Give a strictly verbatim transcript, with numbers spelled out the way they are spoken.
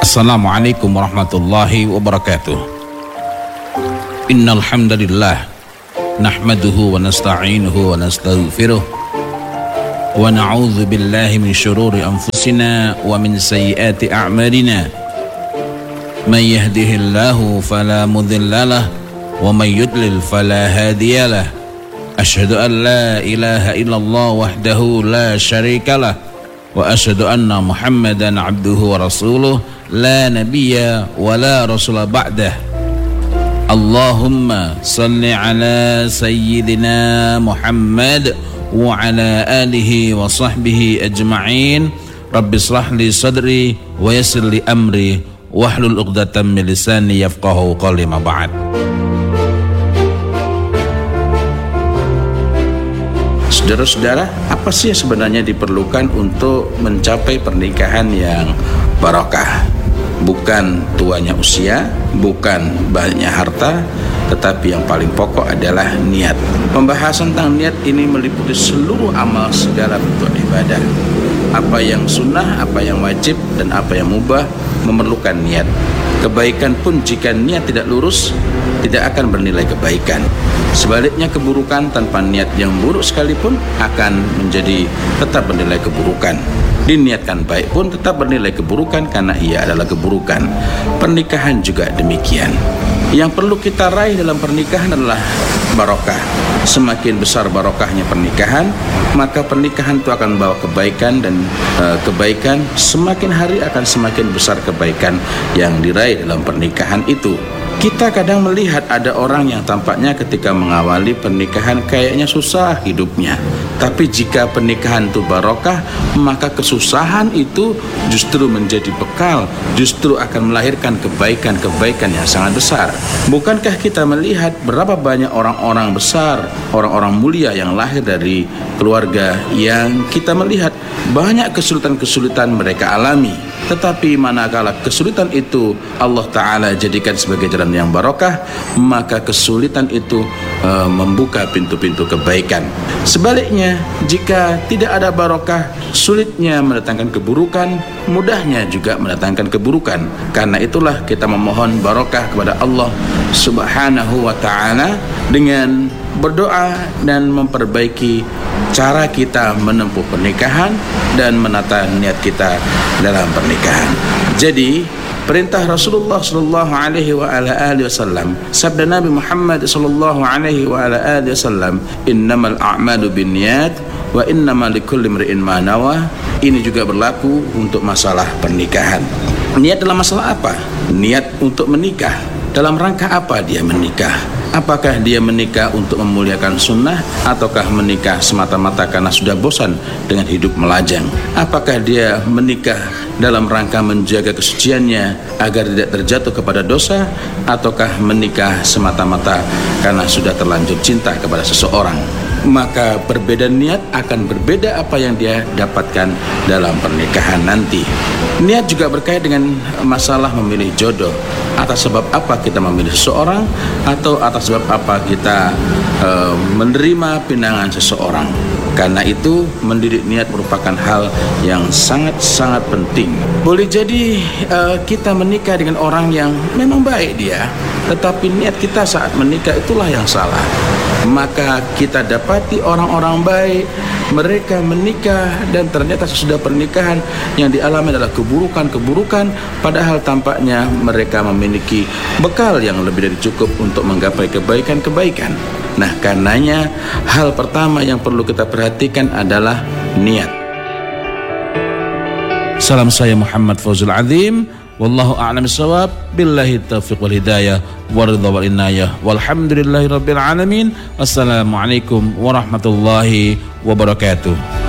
Assalamualaikum warahmatullahi wabarakatuh. Innal hamdalillah nahmaduhu wa nasta'inuhu wa nastaghfiruh wa na'udzu billahi min shururi anfusina wa min sayyiati a'malina. May yahdihillahu fala mudhillalah wa may yudlil fala hadiyalah. Asyhadu an la ilaha illallah wahdahu la syarikalah wa asyhadu anna Muhammadan abduhu wa rasuluh la nabiyya wa la rasula ba'dah. Allahumma salli ala sayyidina Muhammad wa ala alihi wa sahbihi ajma'in. Rabbi shrah li sadri wa yassir li amri wahlul 'uqdatam min lisani yafqahu qawli, ma ba'd. Saudara-saudara, apa sih yang sebenarnya diperlukan untuk mencapai pernikahan yang barokah? Bukan tuanya usia, bukan banyaknya harta, tetapi yang paling pokok adalah niat. Pembahasan tentang niat ini meliputi seluruh amal segala bentuk ibadah. Apa yang sunnah, apa yang wajib, dan apa yang mubah memerlukan niat. Kebaikan pun jika niat tidak lurus, tidak akan bernilai kebaikan. Sebaliknya, keburukan tanpa niat yang buruk sekalipun akan menjadi tetap bernilai keburukan. Diniatkan baik pun tetap bernilai keburukan karena ia adalah keburukan. Pernikahan juga demikian. Yang perlu kita raih dalam pernikahan adalah barokah. Semakin besar barokahnya pernikahan, maka pernikahan itu akan membawa kebaikan, dan e, kebaikan semakin hari akan semakin besar kebaikan yang diraih dalam pernikahan itu. Kita kadang melihat ada orang yang tampaknya ketika mengawali pernikahan kayaknya susah hidupnya. Tapi jika pernikahan itu barokah, maka kesusahan itu justru menjadi bekal, justru akan melahirkan kebaikan-kebaikan yang sangat besar. Bukankah kita melihat berapa banyak orang-orang besar, orang-orang mulia yang lahir dari keluarga yang kita melihat banyak kesulitan-kesulitan mereka alami. Tetapi manakala kesulitan itu Allah Ta'ala jadikan sebagai jalan yang barokah, maka kesulitan itu e, membuka pintu-pintu kebaikan. Sebaliknya, jika tidak ada barokah, sulitnya mendatangkan keburukan, mudahnya juga mendatangkan keburukan. Karena itulah kita memohon barokah kepada Allah Subhanahu wa Ta'ala dengan berdoa dan memperbaiki cara kita menempuh pernikahan dan menata niat kita dalam pernikahan. Jadi perintah Rasulullah sallallahu alaihi wa ala alihi wasallam, sabda Nabi Muhammad sallallahu alaihi wa ala alihi wasallam, innamal a'malu binniyat wa innamal likulli imri'in ma nawa. Ini juga berlaku untuk masalah pernikahan. Niat dalam masalah apa? Niat untuk menikah. Dalam rangka apa dia menikah? Apakah dia menikah untuk memuliakan sunnah, ataukah menikah semata-mata karena sudah bosan dengan hidup melajang? Apakah dia menikah dalam rangka menjaga kesuciannya agar tidak terjatuh kepada dosa, ataukah menikah semata-mata karena sudah terlanjur cinta kepada seseorang? Maka berbeda niat akan berbeda apa yang dia dapatkan dalam pernikahan nanti. Niat juga berkait dengan masalah memilih jodoh. Atas sebab apa kita memilih seseorang, atau atas sebab apa kita e, menerima pinangan seseorang. Karena itu mendidik niat merupakan hal yang sangat-sangat penting. Boleh jadi e, kita menikah dengan orang yang memang baik dia, tetapi niat kita saat menikah itulah yang salah. Maka kita dapati orang-orang baik, mereka menikah dan ternyata sesudah pernikahan yang dialami adalah keburukan-keburukan, padahal tampaknya mereka memiliki bekal yang lebih dari cukup untuk menggapai kebaikan-kebaikan. Nah, karenanya hal pertama yang perlu kita perhatikan adalah niat. Salam saya Muhammad Fauzul Azim. Wallahu a'lam bissawab. Billahi taufiq wal hidayah waridha wal inayah. Walhamdulillahi rabbil alamin. Wassalamualaikum warahmatullahi wabarakatuh.